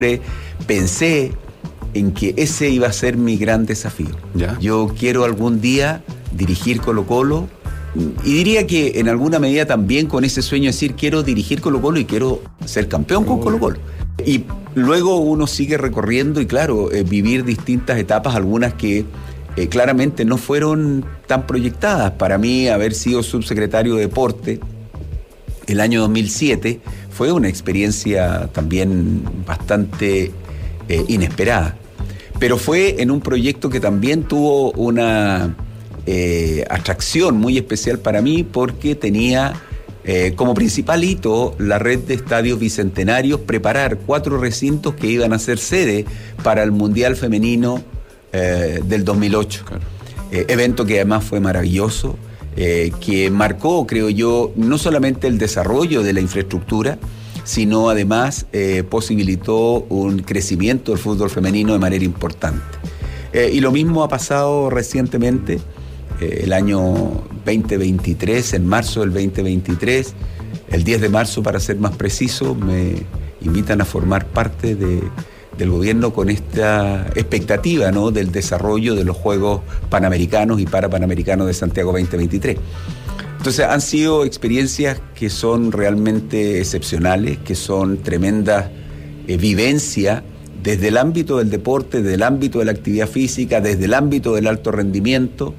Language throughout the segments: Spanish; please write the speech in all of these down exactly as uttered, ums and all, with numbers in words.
pensé en que ese iba a ser mi gran desafío. ¿Ya? Yo quiero algún día dirigir Colo-Colo, y diría que en alguna medida también con ese sueño de decir quiero dirigir Colo-Colo y quiero ser campeón con Colo-Colo. Y luego uno sigue recorriendo y claro, eh, vivir distintas etapas, algunas que eh, claramente no fueron tan proyectadas. Para mí haber sido subsecretario de Deporte el año dos mil siete fue una experiencia también bastante eh, inesperada. Pero fue en un proyecto que también tuvo una eh, atracción muy especial para mí porque tenía eh, como principal hito la red de estadios bicentenarios, preparar cuatro recintos que iban a ser sede para el Mundial Femenino eh, del dos mil ocho. Claro. Eh, evento que además fue maravilloso. Eh, que marcó, creo yo, no solamente el desarrollo de la infraestructura, sino además eh, posibilitó un crecimiento del fútbol femenino de manera importante. Eh, y lo mismo ha pasado recientemente, eh, el año veinte veintitrés, en marzo del veinte veintitrés, el diez de marzo para ser más preciso, me invitan a formar parte de... del gobierno con esta expectativa, ¿no?, del desarrollo de los Juegos Panamericanos y Parapanamericanos de Santiago veinte veintitrés. Entonces han sido experiencias que son realmente excepcionales, que son tremendas eh, vivencias desde el ámbito del deporte, desde el ámbito de la actividad física, desde el ámbito del alto rendimiento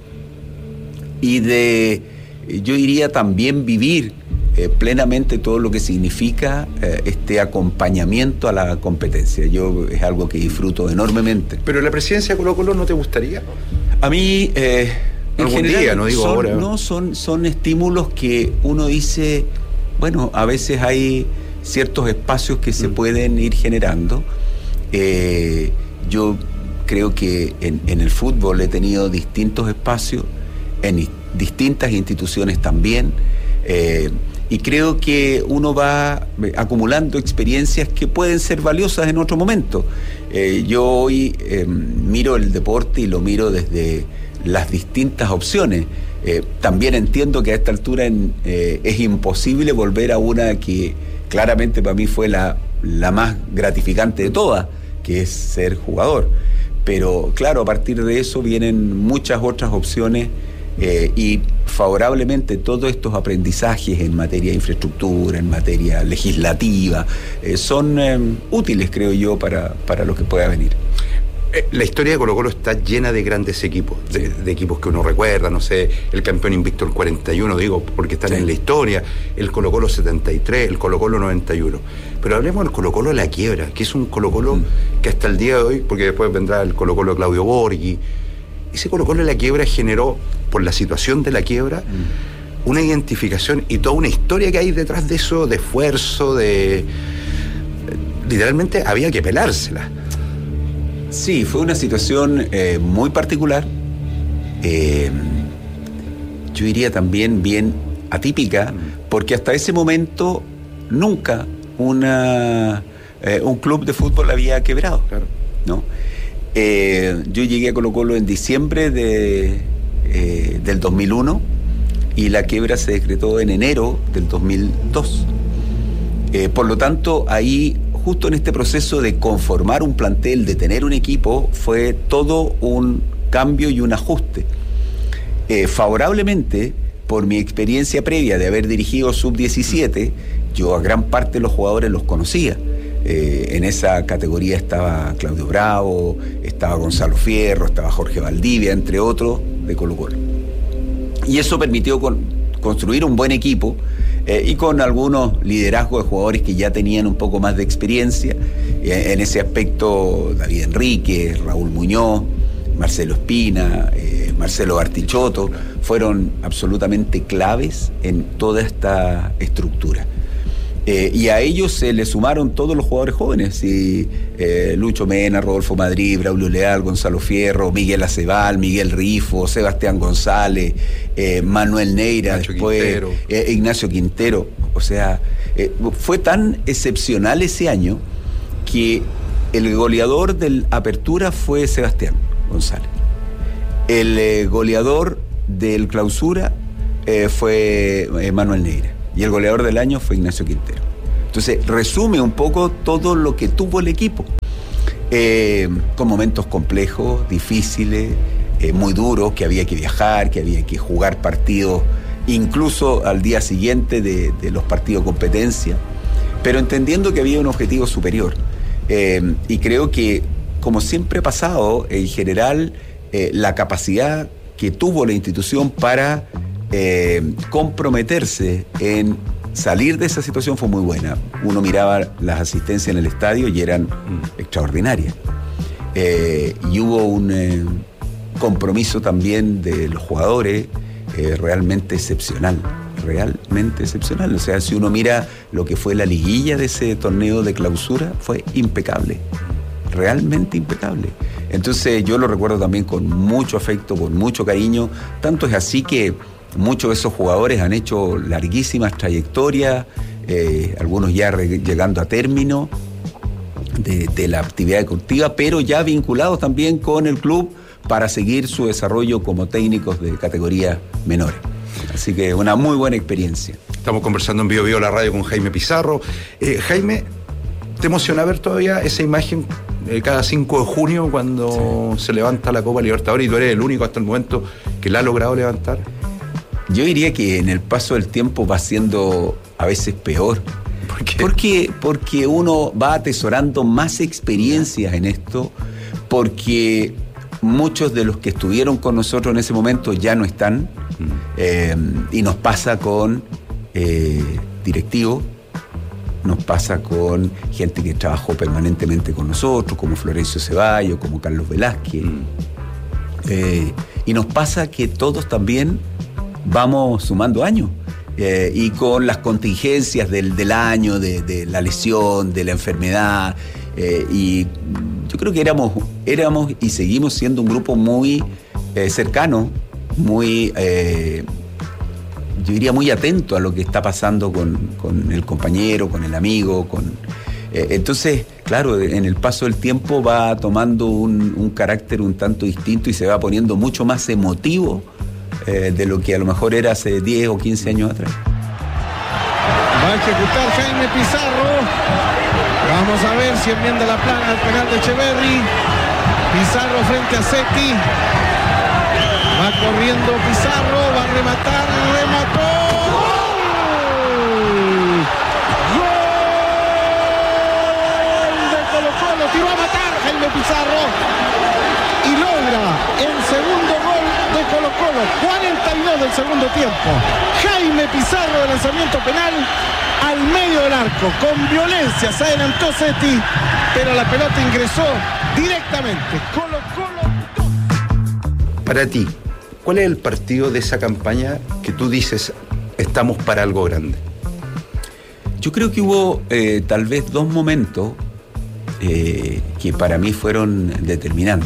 y de, yo diría, también vivir Eh, plenamente todo lo que significa eh, este acompañamiento a la competencia. Yo es algo que disfruto enormemente. ¿Pero la presidencia de Colo-Colo no te gustaría? A mí, eh, en algún general, día, no digo son, ahora. No, son, son estímulos que uno dice, bueno, a veces hay ciertos espacios que se mm. pueden ir generando. Eh, yo creo que en, en el fútbol he tenido distintos espacios, en distintas instituciones también. Eh, Y creo que uno va acumulando experiencias que pueden ser valiosas en otro momento. Eh, yo hoy eh, miro el deporte y lo miro desde las distintas opciones. Eh, también entiendo que a esta altura en, eh, es imposible volver a una que claramente para mí fue la, la más gratificante de todas, que es ser jugador. Pero claro, a partir de eso vienen muchas otras opciones. Eh, y favorablemente todos estos aprendizajes en materia de infraestructura, en materia legislativa, eh, son eh, útiles, creo yo, para, para lo que pueda venir. Eh, la historia de Colo-Colo está llena de grandes equipos, de, de equipos que uno recuerda, no sé, el campeón invicto el cuarenta y uno, digo, porque están sí. en la historia, el Colo-Colo setenta y tres, el Colo-Colo noventa y uno. Pero hablemos del Colo-Colo de la quiebra, que es un Colo-Colo mm. que hasta el día de hoy, porque después vendrá el Colo-Colo de Claudio Borghi, ese Colo-Colo de la quiebra generó, por la situación de la quiebra, mm. una identificación y toda una historia que hay detrás de eso, de esfuerzo, de... Literalmente había que pelársela. Sí, fue una situación eh, muy particular, eh, yo diría también bien atípica, mm. porque hasta ese momento nunca una, eh, un club de fútbol había quebrado, claro. ¿no? Eh, yo llegué a Colo-Colo en diciembre de, eh, del dos mil uno y la quiebra se decretó en enero del dos mil dos. Eh, por lo tanto, ahí, justo en este proceso de conformar un plantel, de tener un equipo, fue todo un cambio y un ajuste. Eh, favorablemente, por mi experiencia previa de haber dirigido sub diecisiete, yo a gran parte de los jugadores los conocía. Eh, en esa categoría estaba Claudio Bravo, estaba Gonzalo Fierro, estaba Jorge Valdivia, entre otros, de Colo-Colo. Y eso permitió con, construir un buen equipo eh, y con algunos liderazgos de jugadores que ya tenían un poco más de experiencia. Eh, en ese aspecto, David Enrique, Raúl Muñoz, Marcelo Espina, eh, Marcelo Bartichotto, fueron absolutamente claves en toda esta estructura. Eh, y a ellos se le sumaron todos los jugadores jóvenes, y, eh, Lucho Mena, Rodolfo Madrid, Braulio Leal, Gonzalo Fierro, Miguel Acebal, Miguel Rifo, Sebastián González, eh, Manuel Neira, Ignacio después Quintero. Eh, Ignacio Quintero. O sea, eh, fue tan excepcional ese año que el goleador del Apertura fue Sebastián González. El eh, goleador del Clausura eh, fue eh, Manuel Neira. Y el goleador del año fue Ignacio Quintero. Entonces, resume un poco todo lo que tuvo el equipo. Eh, con momentos complejos, difíciles, eh, muy duros, que había que viajar, que había que jugar partidos, incluso al día siguiente de, de los partidos de competencia, pero entendiendo que había un objetivo superior. Eh, y creo que, como siempre ha pasado, en general, eh, la capacidad que tuvo la institución para eh, comprometerse en salir de esa situación fue muy buena. Uno miraba las asistencias en el estadio y eran mm. extraordinarias. Eh, y hubo un eh, compromiso también de los jugadores eh, realmente excepcional, realmente excepcional. O sea, si uno mira lo que fue la liguilla de ese torneo de clausura, fue impecable, realmente impecable. Entonces yo lo recuerdo también con mucho afecto, con mucho cariño. Tanto es así que muchos de esos jugadores han hecho larguísimas trayectorias, eh, algunos ya re- llegando a término de, de la actividad deportiva, pero ya vinculados también con el club para seguir su desarrollo como técnicos de categorías menores. Así que una muy buena experiencia. Estamos conversando en Bio Bio la radio con Jaime Pizarro. Eh, Jaime, ¿te emociona ver todavía esa imagen eh, cada cinco de junio cuando sí. se levanta la Copa Libertadores y tú eres el único hasta el momento que la ha logrado levantar? Yo diría que en el paso del tiempo va siendo a veces peor. ¿Por qué? Porque, porque uno va atesorando más experiencias en esto, porque muchos de los que estuvieron con nosotros en ese momento ya no están, mm. eh, y nos pasa con eh, directivos, nos pasa con gente que trabajó permanentemente con nosotros, como Florencio Ceballos, como Carlos Velázquez, mm. eh, y nos pasa que todos también vamos sumando años, eh, y con las contingencias del, del año, de, de la lesión, de la enfermedad, eh, y yo creo que éramos, éramos y seguimos siendo un grupo muy eh, cercano, muy, eh, yo diría muy atento a lo que está pasando con, con el compañero, con el amigo, con eh, entonces, claro, en el paso del tiempo va tomando un, un carácter un tanto distinto y se va poniendo mucho más emotivo Eh, de lo que a lo mejor era hace diez o quince años atrás. Va a ejecutar Jaime Pizarro. Vamos a ver si enmienda la plana al penal de Echeverri. Pizarro frente a Seti. Va corriendo Pizarro, va a rematar, remató. ¡Gol! ¡Gol de Colo-Colo! Tiró a matar Jaime Pizarro y logra el segundo gol de Colo-Colo, cuarenta y dos del segundo tiempo. Jaime Pizarro de lanzamiento penal al medio del arco, con violencia se adelantó Seti, pero la pelota ingresó directamente. Colo-Colo dos. Para ti, ¿cuál es el partido de esa campaña que tú dices estamos para algo grande? Yo creo que hubo eh, tal vez dos momentos eh, que para mí fueron determinantes.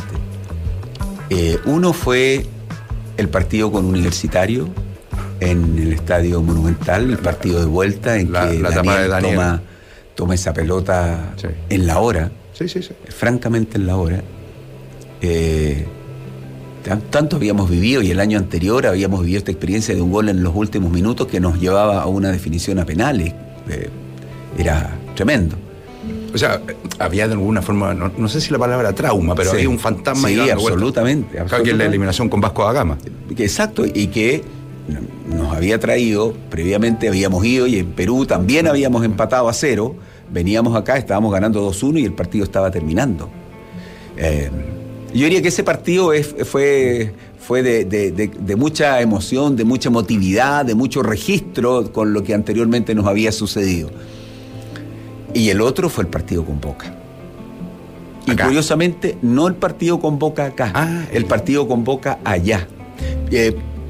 Eh, uno fue el partido con Universitario en el Estadio Monumental, el partido de vuelta en la, que la Daniel, de Daniel. Toma, toma esa pelota sí. en la hora, sí, sí, sí. francamente en la hora. Eh, tanto habíamos vivido y el año anterior habíamos vivido esta experiencia de un gol en los últimos minutos que nos llevaba a una definición a penales. Eh, era tremendo. O sea, había de alguna forma, no, no sé si la palabra trauma, pero sí. había un fantasma. Sí, absolutamente, absolutamente. Que es la eliminación con Vasco da Gama. Exacto, y que nos había traído, previamente habíamos ido y en Perú también habíamos empatado a cero, veníamos acá, estábamos ganando dos uno y el partido estaba terminando. Eh, yo diría que ese partido es, fue, fue de, de, de, de mucha emoción, de mucha emotividad, de mucho registro con lo que anteriormente nos había sucedido. Y el otro fue el partido con Boca. Y acá. Curiosamente, no el partido con Boca acá, ah, el eh. partido con Boca allá. Eh,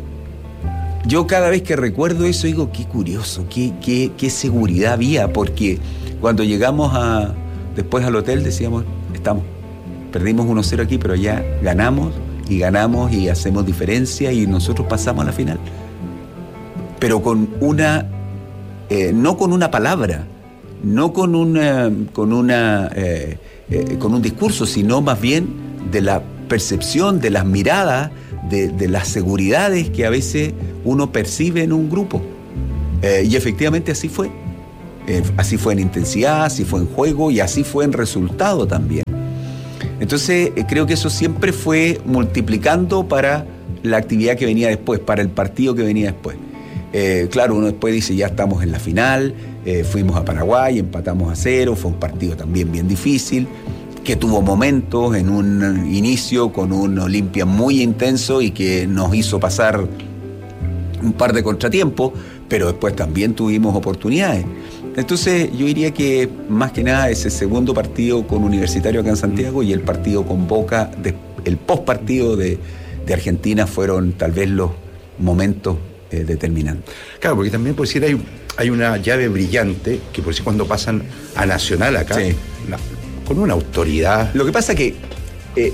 yo cada vez que recuerdo eso digo, qué curioso, qué, qué, qué seguridad había, porque cuando llegamos a, después al hotel decíamos, estamos, perdimos uno cero aquí, pero ya ganamos y ganamos y hacemos diferencia y nosotros pasamos a la final. Pero con una, eh, no con una palabra, no con una, con una, eh, eh, con un discurso, sino más bien de la percepción, de las miradas, de, de las seguridades que a veces uno percibe en un grupo. Eh, y efectivamente así fue. Eh, así fue en intensidad, así fue en juego y así fue en resultado también. Entonces eh, creo que eso siempre fue multiplicando para la actividad que venía después, para el partido que venía después. Eh, claro, uno después dice, ya estamos en la final, eh, fuimos a Paraguay, empatamos a cero, fue un partido también bien difícil, que tuvo momentos en un inicio con un Olimpia muy intenso y que nos hizo pasar un par de contratiempos, pero después también tuvimos oportunidades. Entonces yo diría que más que nada ese segundo partido con Universitario acá en Santiago y el partido con Boca, de, el post partido de, de Argentina fueron tal vez los momentos eh, determinantes. Claro, porque también por decir hay, hay una llave brillante que por decir cuando pasan a Nacional acá, sí. la, con una autoridad. Lo que pasa es que eh,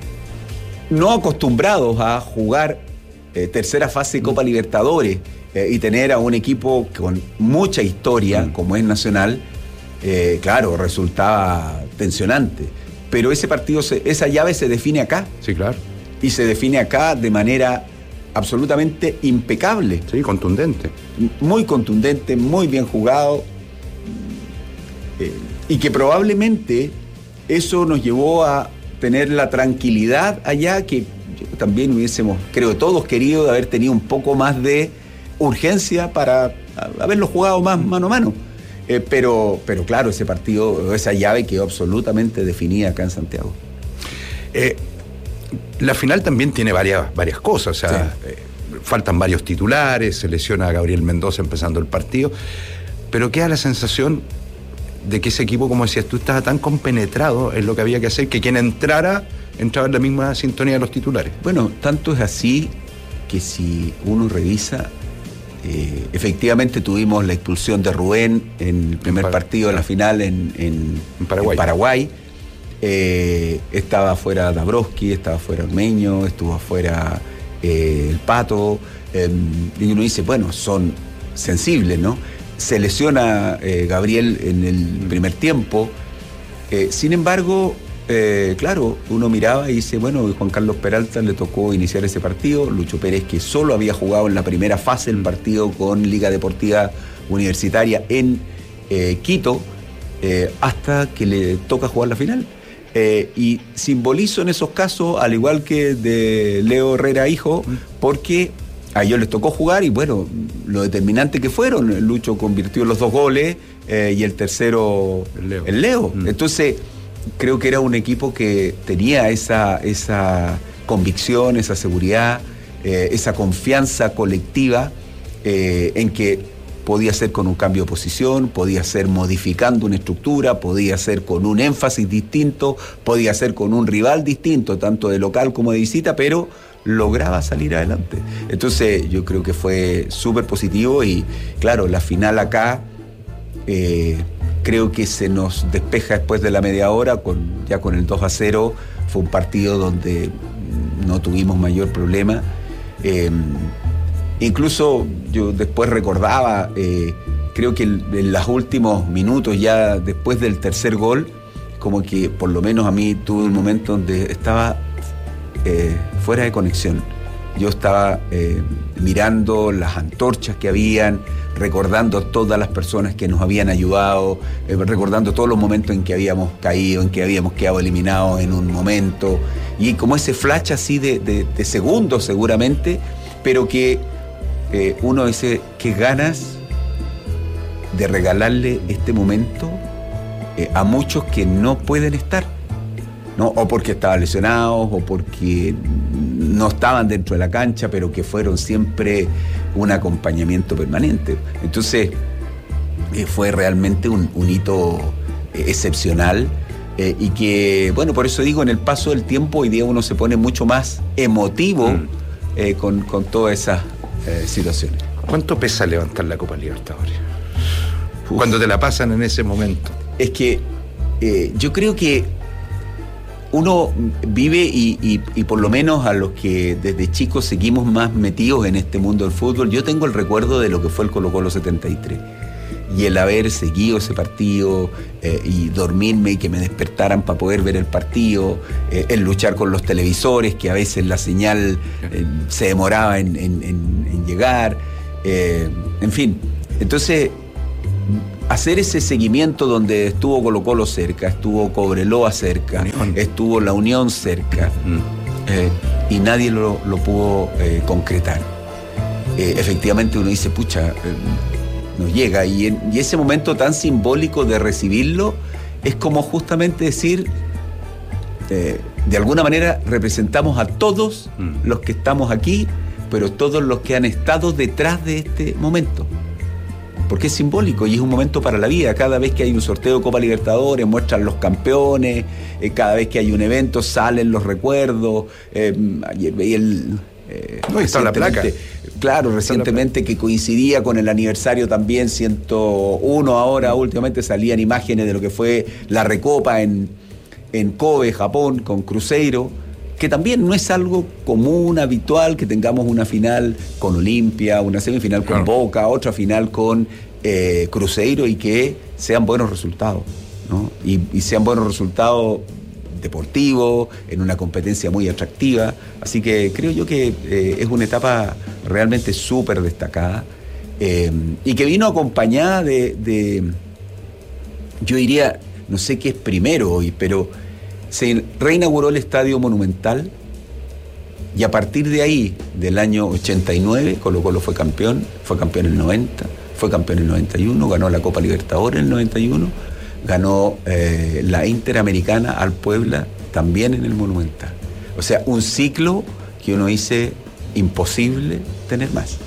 no acostumbrados a jugar eh, tercera fase de Copa mm. Libertadores, Eh, y tener a un equipo con mucha historia, mm. como es Nacional, eh, claro, resultaba tensionante. Pero ese partido, se, esa llave se define acá. Sí, claro. Y se define acá de manera absolutamente impecable. Sí, contundente. Muy contundente, muy bien jugado. Eh, y que probablemente eso nos llevó a tener la tranquilidad allá que también hubiésemos, creo, todos querido de haber tenido un poco más de urgencia para haberlo jugado más mano a mano. Eh, pero, pero claro, ese partido, esa llave quedó absolutamente definida acá en Santiago. Eh, la final también tiene varias, varias cosas. O sea, sí. eh, faltan varios titulares, se lesiona a Gabriel Mendoza empezando el partido, pero queda la sensación de que ese equipo, como decías tú, estaba tan compenetrado en lo que había que hacer que quien entrara, entraba en la misma sintonía de los titulares. Bueno, tanto es así que si uno revisa, Eh, efectivamente tuvimos la expulsión de Rubén en el primer en partido de la final en, en, en Paraguay, en Paraguay. Eh, estaba afuera Dabrowski, estaba afuera Ormeño, estuvo afuera eh, el Pato, eh, y uno dice, bueno, son sensibles, ¿no? Se lesiona eh, Gabriel en el primer tiempo, eh, sin embargo, Eh, claro, uno miraba y dice, bueno, Juan Carlos Peralta le tocó iniciar ese partido, Lucho Pérez, que solo había jugado en la primera fase del partido con Liga Deportiva Universitaria en eh, Quito, eh, hasta que le toca jugar la final. Eh, y simbolizo en esos casos, al igual que de Leo Herrera hijo, porque a ellos les tocó jugar y bueno, lo determinante que fueron, Lucho convirtió los dos goles eh, y el tercero el Leo. El Leo. Mm. Entonces, creo que era un equipo que tenía esa, esa convicción, esa seguridad, eh, esa confianza colectiva eh, en que podía ser con un cambio de posición, podía ser modificando una estructura, podía ser con un énfasis distinto, podía ser con un rival distinto, tanto de local como de visita, pero lograba salir adelante. Entonces yo creo que fue súper positivo y claro, la final acá eh, creo que se nos despeja después de la media hora, con, ya con el dos a cero, fue un partido donde no tuvimos mayor problema. Eh, incluso yo después recordaba, eh, creo que en los últimos minutos, ya después del tercer gol, como que por lo menos a mí tuve un momento donde estaba eh, fuera de conexión. Yo estaba eh, mirando las antorchas que habían, recordando todas las personas que nos habían ayudado, eh, recordando todos los momentos en que habíamos caído, en que habíamos quedado eliminados en un momento, y como ese flash así de, de, de segundos seguramente, pero que eh, uno dice, qué ganas de regalarle este momento eh, a muchos que no pueden estar, ¿no? O porque estaban lesionados, o porque no estaban dentro de la cancha, pero que fueron siempre un acompañamiento permanente. Entonces, eh, fue realmente un, un hito eh, excepcional eh, y que, bueno, por eso digo, en el paso del tiempo hoy día uno se pone mucho más emotivo mm. eh, con, con todas esas eh, situaciones. ¿Cuánto pesa levantar la Copa Libertadores? Uf. Cuando te la pasan en ese momento. Es que eh, yo creo que uno vive y, y, y por lo menos a los que desde chicos seguimos más metidos en este mundo del fútbol, yo tengo el recuerdo de lo que fue el Colo-Colo setenta y tres y el haber seguido ese partido eh, y dormirme y que me despertaran para poder ver el partido, eh, el luchar con los televisores, que a veces la señal eh, se demoraba en, en, en, en llegar, eh, en fin. Entonces hacer ese seguimiento donde estuvo Colo-Colo cerca, estuvo Cobreloa cerca, Unión. estuvo la Unión cerca, mm. eh, y nadie lo, lo pudo eh, concretar. Eh, efectivamente uno dice, pucha, eh, nos llega, y, en, y ese momento tan simbólico de recibirlo es como justamente decir, eh, de alguna manera representamos a todos mm. los que estamos aquí, pero todos los que han estado detrás de este momento. Porque es simbólico y es un momento para la vida. Cada vez que hay un sorteo de Copa Libertadores, muestran los campeones, eh, cada vez que hay un evento salen los recuerdos, eh, y el... Eh, no, está la placa. Claro, recientemente que coincidía con el aniversario también, ciento uno ahora, últimamente salían imágenes de lo que fue la Recopa en, en Kobe, Japón, con Cruzeiro, que también no es algo común, habitual, que tengamos una final con Olimpia, una semifinal con claro. Boca, otra final con eh, Cruzeiro, y que sean buenos resultados, ¿no? Y, y sean buenos resultados deportivos, en una competencia muy atractiva. Así que creo yo que eh, es una etapa realmente súper destacada, eh, y que vino acompañada de, de, yo diría, no sé qué es primero hoy, pero se reinauguró el Estadio Monumental, y a partir de ahí, del año ochenta y nueve, Colo-Colo fue campeón, fue campeón en el noventa, fue campeón en el noventa y uno, ganó la Copa Libertadores en el noventa y uno, ganó eh, la Interamericana al Puebla también en el Monumental. O sea, un ciclo que uno dice imposible tener más,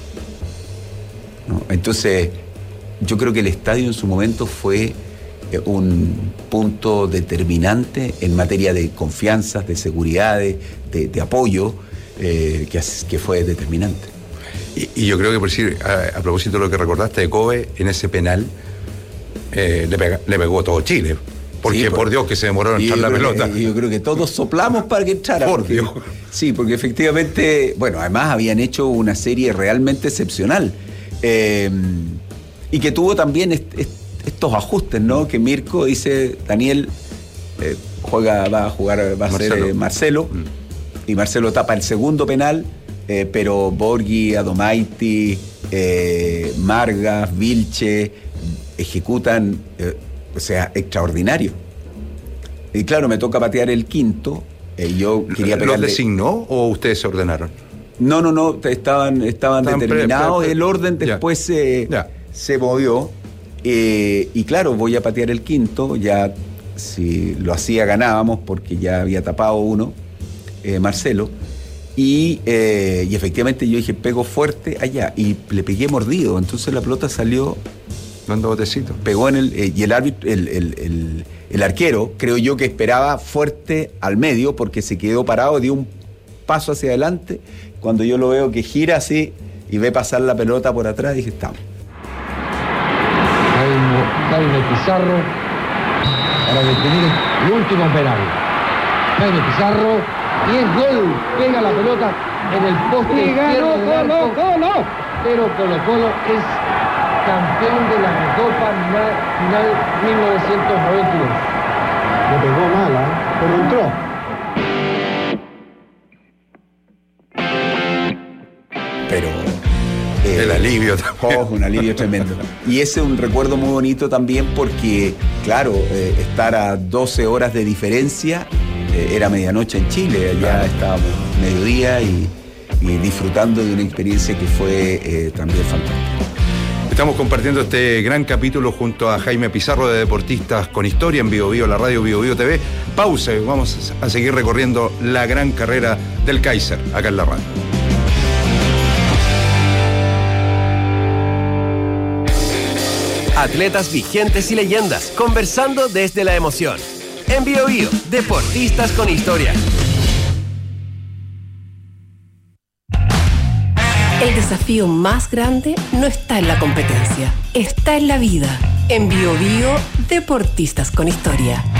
¿no? Entonces, yo creo que el estadio en su momento fue un punto determinante en materia de confianza, de seguridad, de, de, de apoyo, eh, que, que fue determinante. Y, y yo creo que, por decir, a, a propósito de lo que recordaste de Kobe, en ese penal eh, le, pega, le pegó todo Chile. Porque, sí, por, por Dios, que se demoró en entrar la pelota. Que, yo creo que todos soplamos para que entrara. Por porque, Dios. Sí, porque efectivamente, bueno, además habían hecho una serie realmente excepcional. Eh, y que tuvo también este, este estos ajustes, ¿no? Que Mirko dice, Daniel eh, juega, va a jugar, va a Marcelo. ser eh, Marcelo, mm. y Marcelo tapa el segundo penal, eh, pero Borghi, Adomaiti, eh, Margas, Vilche ejecutan, eh, o sea, extraordinario. Y claro, me toca patear el quinto, eh, yo quería pegarle... ¿Los designó o ustedes se ordenaron? No, no, no, estaban, estaban, estaban determinados, pre, pre, pre, el orden después ya. Se, ya. se movió. Eh, y claro, voy a patear el quinto, ya si lo hacía ganábamos porque ya había tapado uno, eh, Marcelo, y, eh, y efectivamente yo dije, pego fuerte allá, y le pegué mordido, entonces la pelota salió dando botecito, pegó en el, eh, y el árbitro, el, el, el, el arquero, creo yo que esperaba fuerte al medio, porque se quedó parado, dio un paso hacia adelante, cuando yo lo veo que gira así y ve pasar la pelota por atrás, dije, estamos. Jaime Pizarro para definir el último penal. Jaime Pizarro, y es gol, pega la pelota en el poste izquierdo del arco, Colo-Colo, pero Colo-Colo es campeón de la Recopa Final mil novecientos noventa y dos. Le pegó mala, ¿eh? Pero entró. Pero eh, el alivio oh, un alivio tremendo. Y ese es un recuerdo muy bonito también porque, claro, eh, estar a doce horas de diferencia, eh, era medianoche en Chile, allá claro. Estábamos mediodía y, y disfrutando de una experiencia que fue eh, también fantástica. Estamos compartiendo este gran capítulo junto a Jaime Pizarro de Deportistas con Historia en Bio Bio, la radio Bio Bio T V. Pausa y vamos a seguir recorriendo la gran carrera del Kaiser acá en la radio. Atletas vigentes y leyendas, conversando desde la emoción. En Bio Bio, Deportistas con Historia. El desafío más grande no está en la competencia, está en la vida. En Bio Bio, Deportistas con Historia.